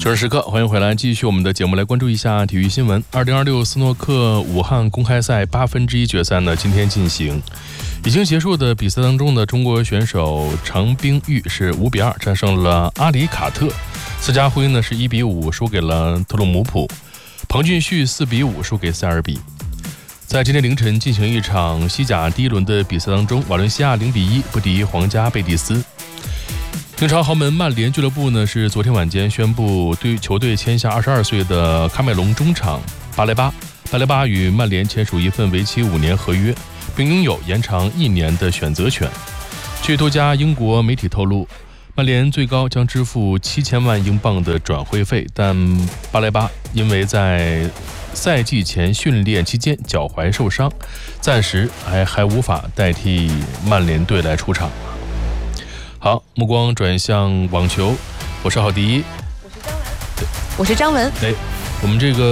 九时时刻，欢迎回来，继续我们的节目，来关注一下体育新闻。2026斯诺克武汉公开赛1/8决赛呢，今天进行。已经结束的比赛当中呢，中国选手常冰玉是5-2战胜了阿里卡特，斯嘉辉呢是1-5输给了特鲁姆普，庞俊旭4-5输给塞尔比。在今天凌晨进行一场西甲第一轮的比赛当中，瓦伦西亚0-1不敌皇家贝蒂斯。英超豪门曼联俱乐部呢是昨天晚间宣布对球队签下22岁的喀麦隆中场巴雷巴。巴雷巴与曼联签署一份为期5年合约，并拥有延长1年的选择权。据多家英国媒体透露，曼联最高将支付7000万英镑的转会费，但巴雷巴因为在赛季前训练期间脚踝受伤，暂时还无法代替曼联队来出场。好，目光转向网球，我是郝迪， 我是张文， 我们这个